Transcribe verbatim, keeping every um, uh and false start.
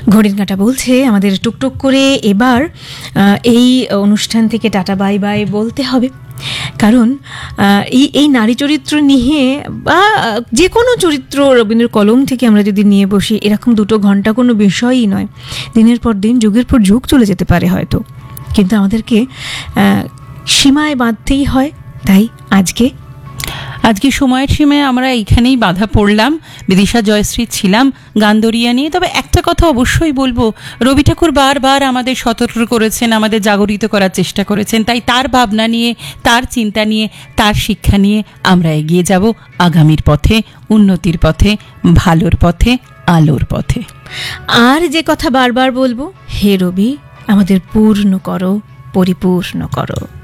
ঘড়ির কাঁটা বলছে আমাদের টুকটুক করে এবার এই অনুষ্ঠান থেকে টাটা বাই বাই বলতে হবে, কারণ এই এই নারী চরিত্র নিয়ে বা যে কোনো চরিত্র রবীন্দ্র কলম থেকে আমরা যদি নিয়ে বসি, এরকম দুটো ঘন্টা কোনো বিষয়ই নয়। দিনের পর দিন, যুগের পর যুগ চলে যেতে পারে হয়তো, কিন্তু আমাদেরকে সীমায় বাঁধতেই হয়। তাই আজকে আজকে সময়ের সীমায় আমরা এইখানেই বাধা পড়লাম। বিদিশা জয়শ্রী ছিলাম গান্দরিয়া নিয়ে। তবে একটা কথা অবশ্যই বলবো, রবি ঠাকুর বারবার আমাদের সতর্ক করেছেন, আমাদের জাগরিত করার চেষ্টা করেছেন। তাই তার ভাবনা নিয়ে, তার চিন্তা নিয়ে, তার শিক্ষা নিয়ে আমরা এগিয়ে যাব আগামীর পথে, উন্নতির পথে, ভালোর পথে, আলোর পথে। আর যে কথা বারবার বলবো, হে রবি, আমাদের পূর্ণ করো, পরিপূর্ণ করো।